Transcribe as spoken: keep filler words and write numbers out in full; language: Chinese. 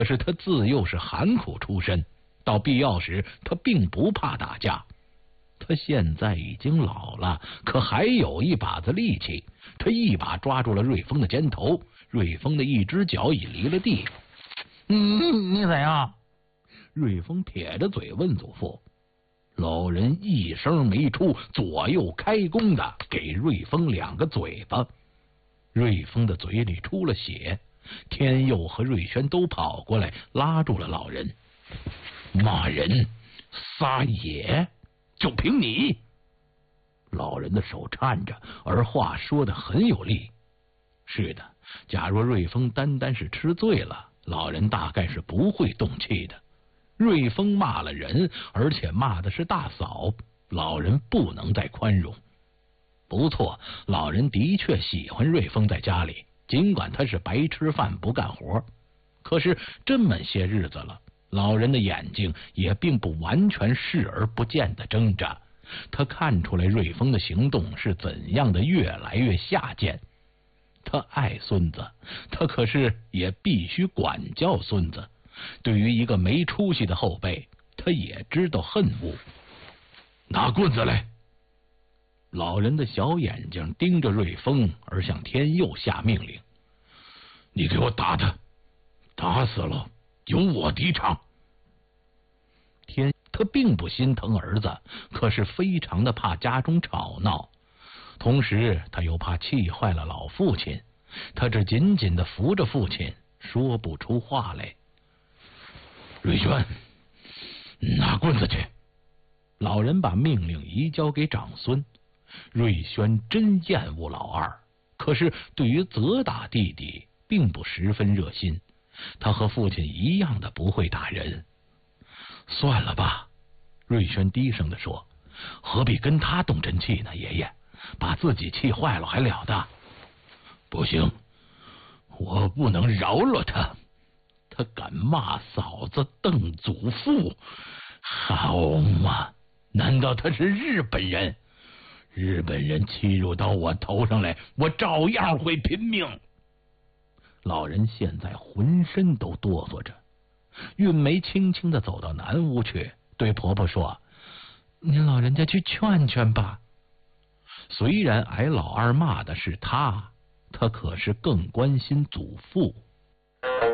可是他自幼是寒苦出身，到必要时他并不怕打架。他现在已经老了，可还有一把子力气。他一把抓住了瑞丰的肩头，瑞丰的一只脚已离了地。 嗯，你怎样？ 瑞丰撇着嘴问祖父。老人一声没出，左右开弓的给瑞丰两个嘴巴。瑞丰的嘴里出了血，天佑和瑞轩都跑过来拉住了老人。骂人撒野，就凭你！老人的手颤着，而话说得很有力。是的，假若瑞丰单单是吃醉了，老人大概是不会动气的。瑞丰骂了人，而且骂的是大嫂，老人不能再宽容。不错，老人的确喜欢瑞丰在家里，尽管他是白吃饭不干活。可是这么些日子了，老人的眼睛也并不完全视而不见的睁着，他看出来瑞丰的行动是怎样的越来越下贱。他爱孙子，他可是也必须管教孙子。对于一个没出息的后辈，他也知道恨恶。拿棍子来！老人的小眼睛盯着瑞丰，而向天佑下命令：你给我打他，打死了由我抵偿。天，他并不心疼儿子，可是非常的怕家中吵闹，同时他又怕气坏了老父亲。他只紧紧的扶着父亲，说不出话来。瑞轩，拿棍子去！老人把命令移交给长孙。瑞轩真厌恶老二，可是对于责打弟弟并不十分热心。他和父亲一样的不会打人。算了吧，瑞轩低声的说，何必跟他动真气呢？爷爷，把自己气坏了还了得？不行，我不能饶了他。他敢骂嫂子瞪祖父，好嘛？难道他是日本人？日本人欺辱到我头上来，我照样会拼命。老人现在浑身都哆嗦着。韵梅轻轻的走到南屋去，对婆婆说：您老人家去劝劝吧。虽然挨老二骂的是他，他可是更关心祖父。